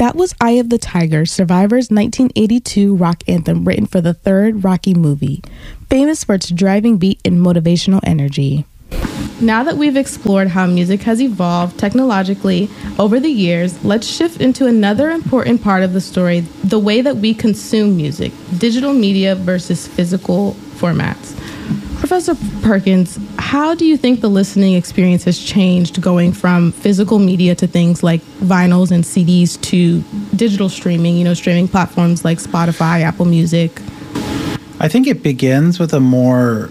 That was Eye of the Tiger, Survivor's 1982 rock anthem written for the third Rocky movie, famous for its driving beat and motivational energy. Now that we've explored how music has evolved technologically over the years, let's shift into another important part of the story, the way that we consume music, digital media versus physical formats. Professor Perkins, how do you think the listening experience has changed going from physical media to things like vinyls and CDs to digital streaming, streaming platforms like Spotify, Apple Music? I think it begins with a more,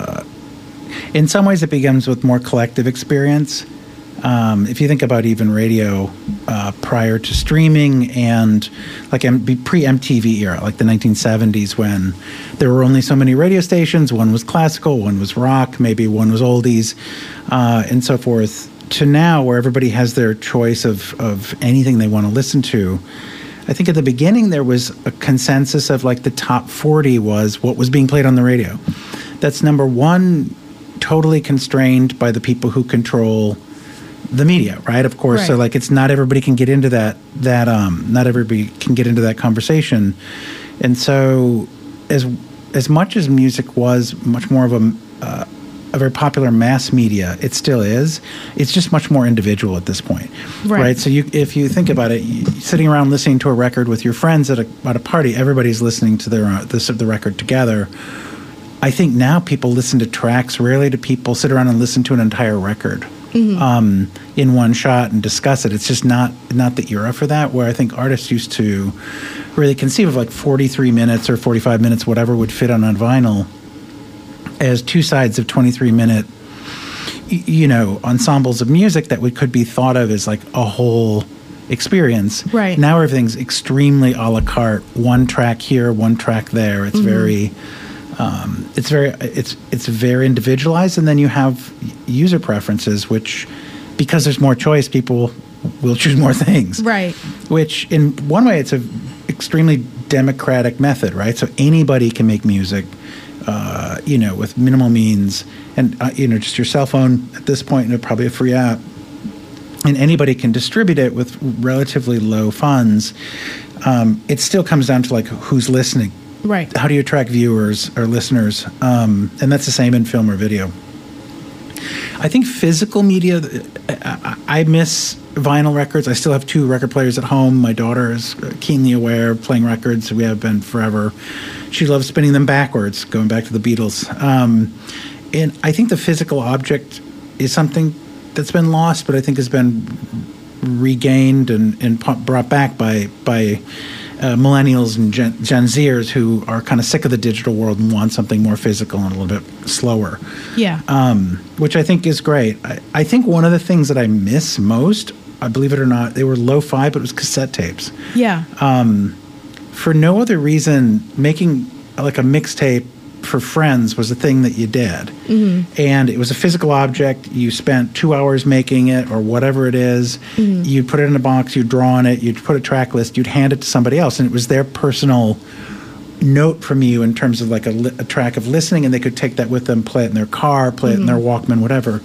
in some ways it begins with more collective experience. If you think about even radio prior to streaming and like pre-MTV era, like the 1970s when there were only so many radio stations, one was classical, one was rock, maybe one was oldies, and so forth, to now where everybody has their choice of anything they want to listen to. I think at the beginning there was a consensus of like the top 40 was what was being played on the radio. That's number one, totally constrained by the people who control the media, right? Of course. Right. So like it's not everybody can get into that not everybody can get into that conversation. And so as much as music was much more of a very popular mass media, it still is. It's just much more individual at this point, right? So if you think about it, sitting around listening to a record with your friends at a party, everybody's listening to the record together. I think now people listen to tracks. Rarely do people sit around and listen to an entire record in one shot and discuss it. It's just not the era for that, where I think artists used to really conceive of like 43 minutes or 45 minutes, whatever would fit on a vinyl, as two sides of 23-minute, ensembles of music that could be thought of as like a whole experience. Right. Now everything's extremely a la carte. One track here, one track there. It's very... It's very individualized, and then you have user preferences, which, because there's more choice, people will choose more things. Right. Which, in one way, it's an extremely democratic method, right? So anybody can make music, with minimal means, and just your cell phone at this point, and probably a free app, and anybody can distribute it with relatively low funds. It still comes down to like who's listening. Right. How do you attract viewers or listeners? And that's the same in film or video. I think physical media, I miss vinyl records. I still have 2 record players at home. My daughter is keenly aware of playing records. We have been forever. She loves spinning them backwards, going back to the Beatles. And I think the physical object is something that's been lost, but I think has been regained and brought back by millennials and Gen Zers who are kind of sick of the digital world and want something more physical and a little bit slower. Yeah. Which I think is great. I think one of the things that I miss most, I believe it or not, they were lo-fi, but it was cassette tapes. Yeah. For no other reason, making like a mixtape for friends was a thing that you did. Mm-hmm. And it was a physical object. You spent 2 hours making it or whatever it is. Mm-hmm. You'd put it in a box, you'd draw on it, you'd put a track list, you'd hand it to somebody else, and it was their personal note from you in terms of like a track of listening, and they could take that with them, play it in their car, play it in their Walkman, whatever.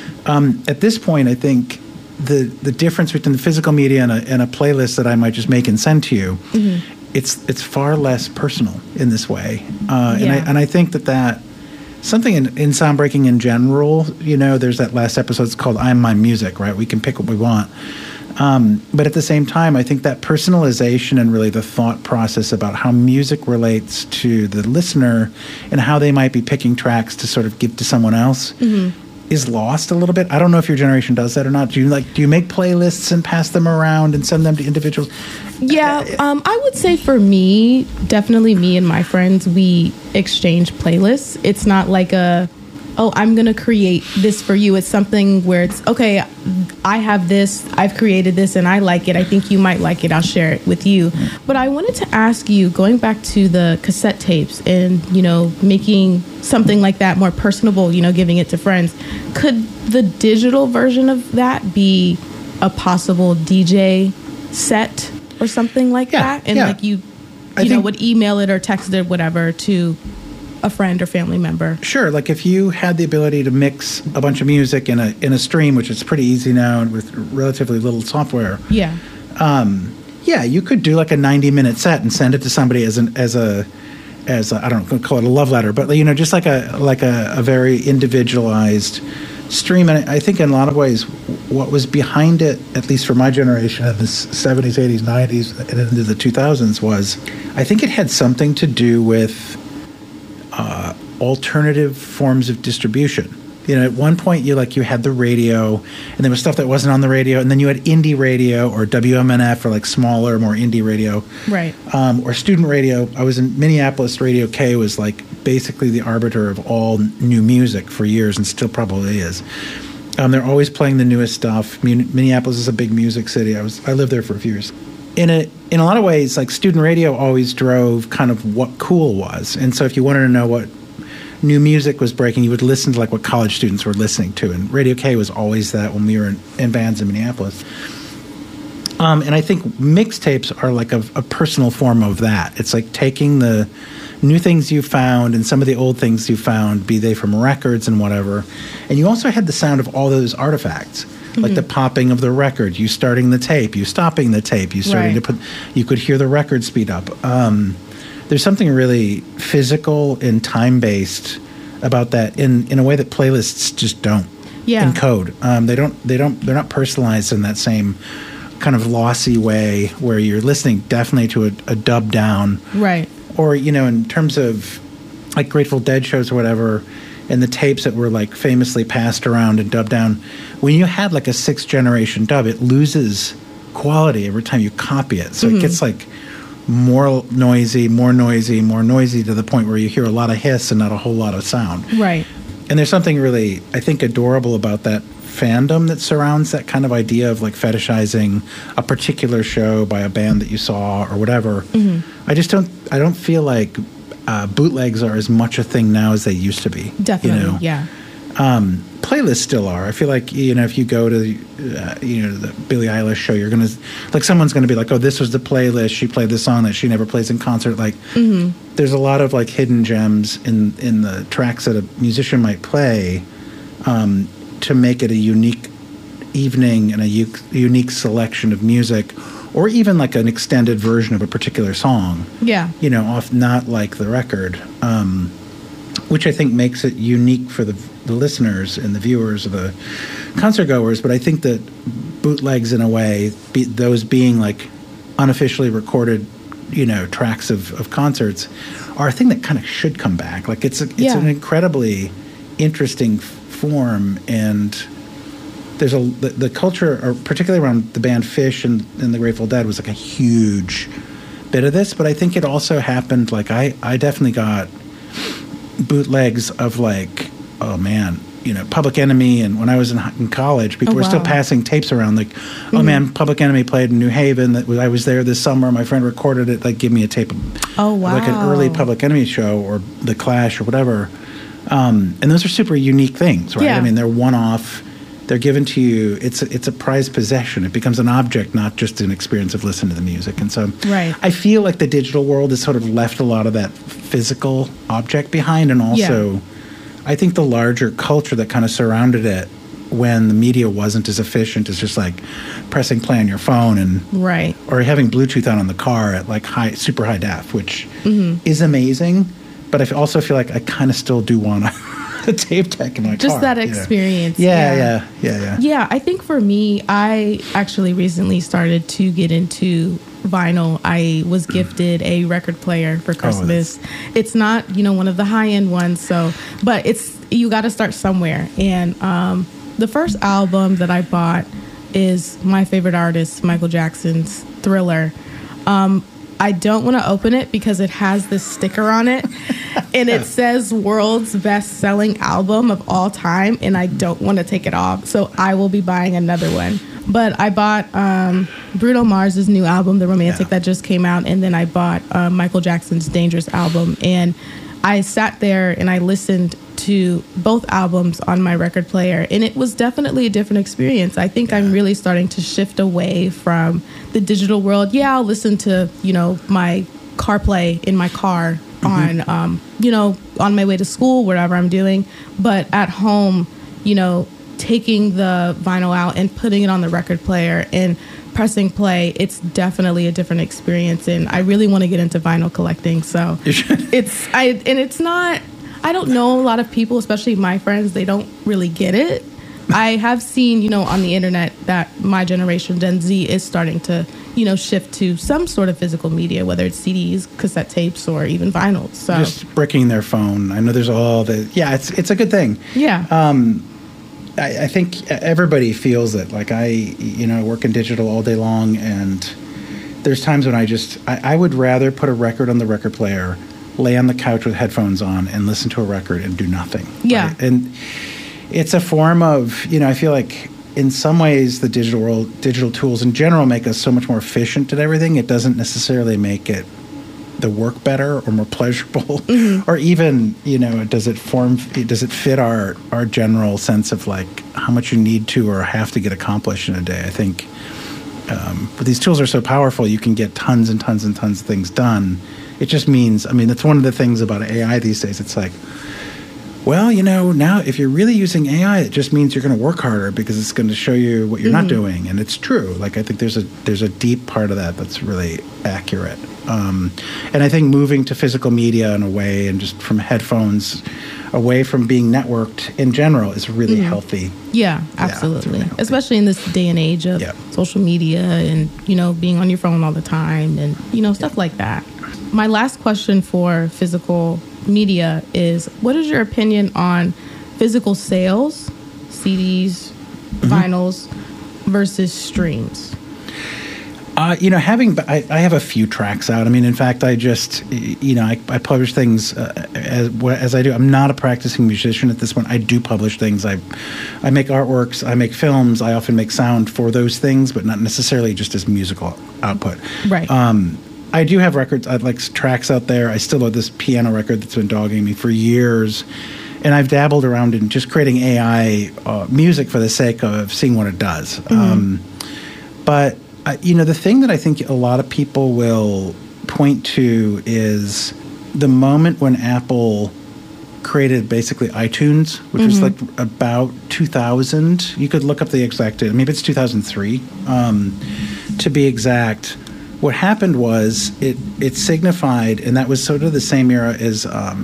At this point, I think the difference between the physical media and a playlist that I might just make and send to you, it's far less personal in this way. And I think that something in sound breaking in general, there's that last episode, it's called I'm My Music, right? We can pick what we want. But at the same time, I think that personalization and really the thought process about how music relates to the listener and how they might be picking tracks to sort of give to someone else is lost a little bit. I don't know if your generation does that or not. Do you make playlists and pass them around and send them to individuals? Yeah, I would say for me, definitely me and my friends, we exchange playlists. It's not like I'm going to create this for you. It's something where it's, okay, I have this, I've created this, and I like it. I think you might like it. I'll share it with you. But I wanted to ask you, going back to the cassette tapes and, making something like that more personable, giving it to friends, could the digital version of that be a possible DJ set or something like that? And like you would email it or text it, whatever, to a friend or family member. Sure. Like if you had the ability to mix a bunch of music in a stream, which is pretty easy now and with relatively little software. Yeah. Yeah, you could do like a 90-minute set and send it to somebody as a I don't know, call it a love letter, but just like a very individualized stream. And I think in a lot of ways, what was behind it, at least for my generation in the 70s, 80s, 90s, and into the 2000s, was I think it had something to do with alternative forms of distribution. At one point you had the radio, and there was stuff that wasn't on the radio, and then you had indie radio or WMNF or like smaller, more indie radio, right? Or student radio. I was in Minneapolis. Radio K was like basically the arbiter of all new music for years, and still probably is. They're always playing the newest stuff. Minneapolis is a big music city. I lived there for a few years. In a lot of ways, like student radio always drove kind of what cool was, and so if you wanted to know what new music was breaking, you would listen to like what college students were listening to, and Radio K was always that when we were in bands in Minneapolis. And I think mixtapes are like a personal form of that. It's like taking the new things you found and some of the old things you found, be they from records and whatever, and you also had the sound of all those artifacts, like the popping of the record, you starting the tape, you stopping the tape, you starting to put, you could hear the record speed up. There's something really physical and time-based about that in a way that playlists just don't encode. They're not personalized in that same kind of lossy way where you're listening definitely to a dub down. Right. Or, in terms of like Grateful Dead shows or whatever, and the tapes that were like famously passed around and dubbed down, when you had like a 6th generation dub, it loses quality every time you copy it. So it gets like more noisy to the point where you hear a lot of hiss and not a whole lot of sound. Right. And there's something really, I think, adorable about that fandom that surrounds that kind of idea of like fetishizing a particular show by a band that you saw or whatever. I don't feel like bootlegs are as much a thing now as they used to be. Definitely, yeah. Playlists still are. I feel like if you go to the Billie Eilish show, you're gonna someone's gonna be like, oh, this was the playlist. She played this song that she never plays in concert. Like, there's a lot of like hidden gems in the tracks that a musician might play to make it a unique evening and a unique selection of music, or even like an extended version of a particular song. Yeah. Off not like the record, which I think makes it unique for the listeners and the viewers or the concert goers. But I think that bootlegs, in a way, those being like unofficially recorded, tracks of concerts, are a thing that kind of should come back. Like it's an incredibly interesting form, and there's the culture, or particularly around the band Phish and the Grateful Dead, was like a huge bit of this. But I think it also happened, like I definitely got bootlegs of like, oh man, Public Enemy, and when I was in college, people were still passing tapes around, like, oh man, Public Enemy played in New Haven. I was there this summer. My friend recorded it. Like, give me a tape. Oh wow! Like an early Public Enemy show or The Clash or whatever. And those are super unique things, right? Yeah. I mean, they're one-off. They're given to you. It's a prized possession. It becomes an object, not just an experience of listening to the music. And so I feel like the digital world has sort of left a lot of that physical object behind, and also I think the larger culture that kind of surrounded it when the media wasn't as efficient as just like pressing play on your phone and or having Bluetooth on in the car at like super high def, which is amazing. But I also feel like I kind of still do want a tape deck in my car. Just that experience. Yeah. Yeah, I think for me, I actually recently started to get into vinyl. I was gifted a record player for Christmas. It's not, one of the high-end ones, but you got to start somewhere. And the first album that I bought is my favorite artist, Michael Jackson's Thriller. I don't want to open it because it has this sticker on it and it says world's best-selling album of all time, and I don't want to take it off, so I will be buying another one. But I bought Bruno Mars' new album, The Romantic, that just came out, and then I bought Michael Jackson's Dangerous album, and I sat there and I listened to both albums on my record player, and it was definitely a different experience. I think I'm really starting to shift away from the digital world. Yeah, I'll listen to, my CarPlay in my car on, on my way to school, whatever I'm doing. But at home, taking the vinyl out and putting it on the record player and pressing play, it's definitely a different experience. And I really want to get into vinyl collecting. So it's not, I don't know a lot of people, especially my friends, they don't really get it. I have seen, you know, on the internet that my generation, Gen Z, is starting to, you know, shift to some sort of physical media, whether it's CDs, cassette tapes, or even vinyls. So just bricking their phone. I know there's all the, it's a good thing. Yeah. I think everybody feels it. Like I work in digital all day long, and there's times when I would rather put a record on the record player, lay on the couch with headphones on, and listen to a record and do nothing. Yeah. Right? And it's a form of, I feel like in some ways the digital tools in general make us so much more efficient at everything. It doesn't necessarily make it the work better or more pleasurable, or even, does it fit our general sense of like how much you need to or have to get accomplished in a day. I think but these tools are so powerful, you can get tons and tons and tons of things done. It just means, that's one of the things about AI these days. It's like, well, now if you're really using AI, it just means you're going to work harder because it's going to show you what you're not doing. And it's true. Like, I think there's a deep part of that that's really accurate. And I think moving to physical media in a way, and just from headphones away from being networked in general, is really healthy. Yeah, absolutely. Really healthy. Especially in this day and age of social media and, being on your phone all the time and, stuff like that. My last question for physical media is, what is your opinion on physical sales, CDs, vinyls, versus streams? I have a few tracks out. In fact, I just, I publish things as I do. I'm not a practicing musician at this point. I do publish things. I make artworks. I make films. I often make sound for those things, but not necessarily just as musical output. Right. I do have records. I'd like tracks out there. I still have this piano record that's been dogging me for years. And I've dabbled around in just creating AI music for the sake of seeing what it does. But the thing that I think a lot of people will point to is the moment when Apple created basically iTunes, which was like about 2000. You could look up the exact date. Maybe it's 2003 to be exact. What happened was it signified, and that was sort of the same era as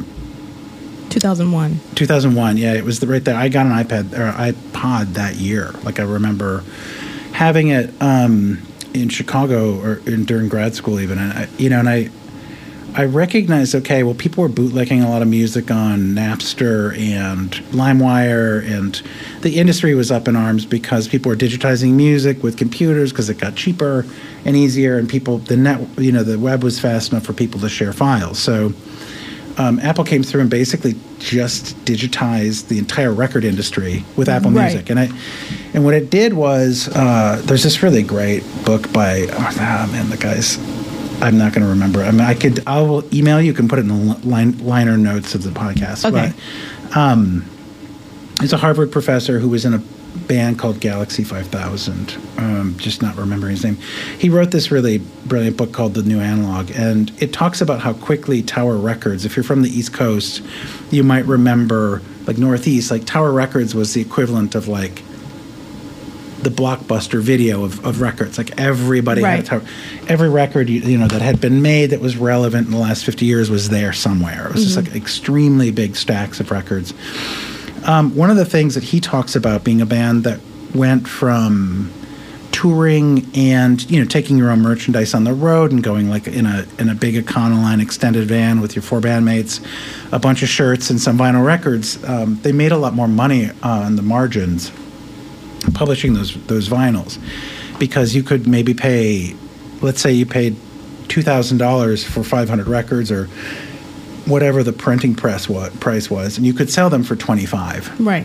2001. 2001, yeah, it was right there. I got an iPod that year. Like, I remember having it in Chicago or during grad school even, and I recognized, okay, well, people were bootlegging a lot of music on Napster and LimeWire, and the industry was up in arms because people were digitizing music with computers because it got cheaper and easier, and the web was fast enough for people to share files. So Apple came through and basically just digitized the entire record industry with Apple Music. And what it did was, there's this really great book by, the guy's, I'm not going to remember. I will email you. You can put it in the liner notes of the podcast. Okay. But he's a Harvard professor who was in a band called Galaxy 5000. Just not remembering his name. He wrote this really brilliant book called The New Analog, and it talks about how quickly Tower Records, if you're from the East Coast, you might remember, like Northeast, like Tower Records was the equivalent of like the Blockbuster video of records. Like, everybody had a Tower. Every record that had been made that was relevant in the last 50 years was there somewhere. It was just like extremely big stacks of records. One of the things that he talks about being a band that went from touring and taking your own merchandise on the road and going like in a big Econoline extended van with your 4 bandmates, a bunch of shirts and some vinyl records. They made a lot more money on the margins publishing those vinyls, because you could maybe pay, let's say you paid $2,000 for 500 records or whatever the printing price was, and you could sell them for $25. Right.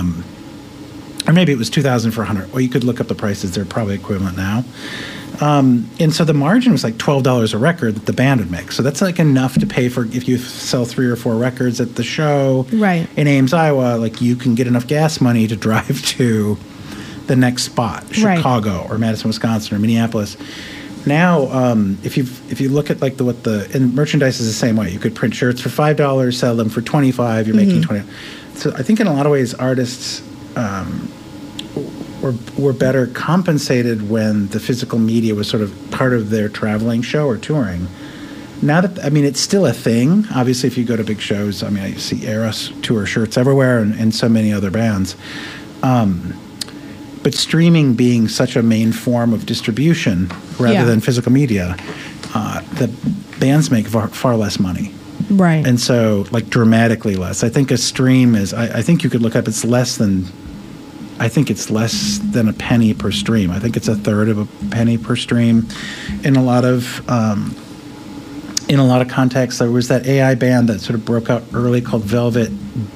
Or maybe it was $2,000 for 100. Or you could look up the prices; they're probably equivalent now. And so the margin was like $12 a record that the band would make. So that's like enough to pay for if you sell 3 or 4 records at the show. Right. In Ames, Iowa. Like, you can get enough gas money to drive to the next spot, Chicago or Madison, Wisconsin or Minneapolis. Now, if you look at like and merchandise is the same way. You could print shirts for $5, sell them for $25. You're making $20. So I think in a lot of ways, artists were better compensated when the physical media was sort of part of their traveling show or touring. Now that, I mean, it's still a thing. Obviously, if you go to big shows, I mean, I see Eros tour shirts everywhere and so many other bands. But streaming being such a main form of distribution rather than physical media, the bands make far less money. Right. And so, like, dramatically less. I think a stream is, I think you could look up, it's less than a penny per stream. I think it's a third of a penny per stream. In a lot of contexts, there was that AI band that sort of broke out early called Velvet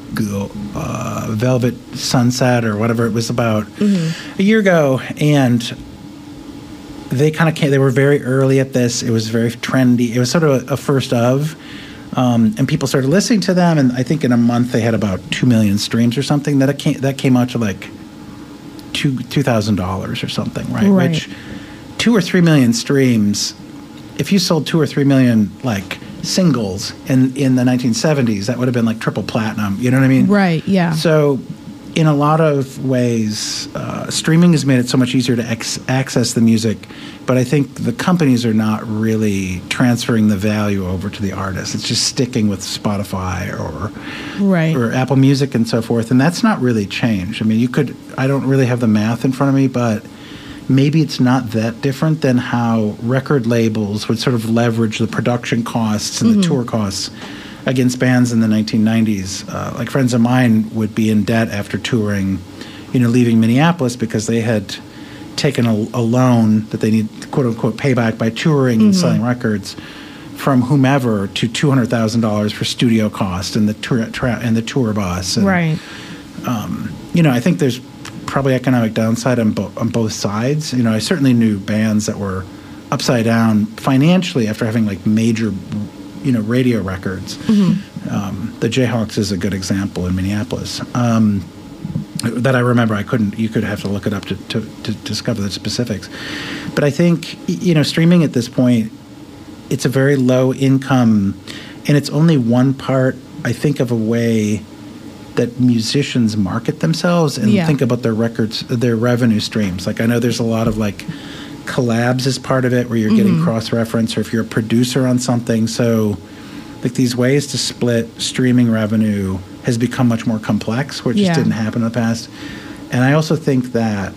Sunset or whatever it was about a year ago, and they kind of came. They were very early at this. It was very trendy. It was sort of a first of. And people started listening to them, and I think in a month they had about 2 million streams or something. That came out to like $2,000 or something, right? Which 2 or 3 million streams. If you sold 2 or 3 million like singles in the 1970s, that would have been like triple platinum. You know what I mean? Right. Yeah. So, in a lot of ways, streaming has made it so much easier to access the music, but I think the companies are not really transferring the value over to the artist. It's just sticking with Spotify or Apple Music and so forth, and that's not really changed. I mean, I don't really have the math in front of me, but maybe it's not that different than how record labels would sort of leverage the production costs and the tour costs against bands in the 1990s. Like friends of mine would be in debt after touring, leaving Minneapolis because they had taken a loan that they need to, quote unquote, pay back by touring and selling records from whomever to $200,000 for studio cost and the tour bus. And, I think there's probably economic downside on both sides. I certainly knew bands that were upside down financially after having like major radio records. The Jayhawks is a good example in Minneapolis that I remember. You could have to look it up to discover the specifics. But I think, streaming at this point, it's a very low income, and it's only one part, I think, of a way that musicians market themselves and think about their records, their revenue streams. Like, I know there's a lot of like collabs as part of it where you're getting cross-reference, or if you're a producer on something. So like these ways to split streaming revenue has become much more complex, which just didn't happen in the past. And I also think that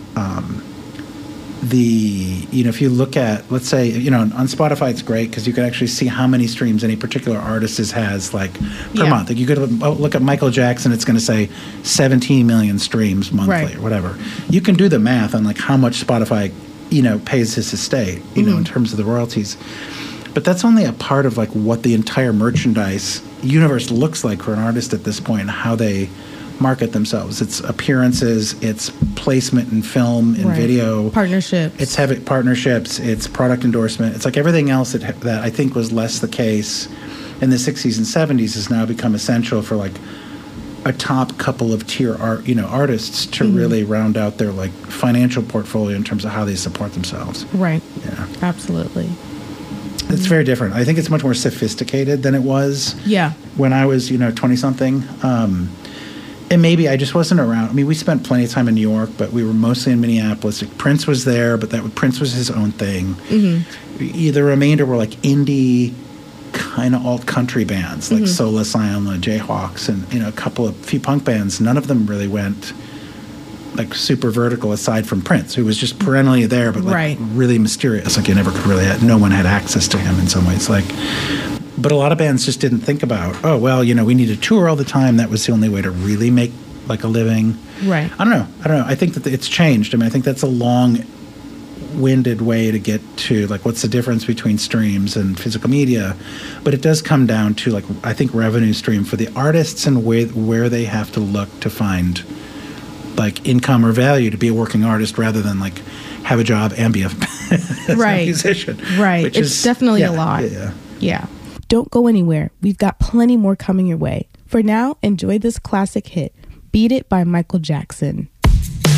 if you look at, let's say, on Spotify, it's great because you can actually see how many streams any particular artist has like per month. Like you could look at Michael Jackson, it's going to say 17 million streams monthly or whatever. You can do the math on like how much Spotify pays his estate, in terms of the royalties. But that's only a part of like what the entire merchandise universe looks like for an artist at this point and how they market themselves. It's appearances, it's placement in film and video. Partnerships. It's heavy partnerships, it's product endorsement. It's like everything else that I think was less the case in the 60s and 70s has now become essential for like a top couple of tier artists to really round out their like financial portfolio in terms of how they support themselves. Right. Yeah. Absolutely. It's very different. I think it's much more sophisticated than it was when I was, 20-something. And maybe I just wasn't around. I mean, we spent plenty of time in New York, but we were mostly in Minneapolis. Prince was there, but Prince was his own thing. The remainder were like indie kind of alt country bands like Sola Sion, Jayhawks, and a few punk bands. None of them really went like super vertical aside from Prince, who was just perennially there, but like really mysterious. Like no one had access to him in some ways. But a lot of bands just didn't think about, we need to tour all the time. That was the only way to really make like a living. Right. I don't know. I think that it's changed. I mean, I think that's a long-winded way to get to like what's the difference between streams and physical media. But it does come down to like, I think, revenue stream for the artists and where they have to look to find like income or value to be a working artist rather than like have a job and be a musician. Right. It's definitely a lot. Yeah. Don't go anywhere. We've got plenty more coming your way. For now, enjoy this classic hit, Beat It by Michael Jackson.